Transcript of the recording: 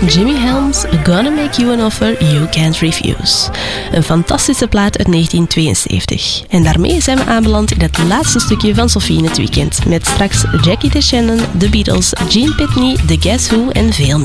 Jimmy Helms, Gonna Make You an Offer You Can't Refuse. Een fantastische plaat uit 1972. En daarmee zijn we aanbeland in het laatste stukje van Sophie in het weekend. Met straks Jackie DeShannon, The Beatles, Gene Pitney, The Guess Who en veel meer.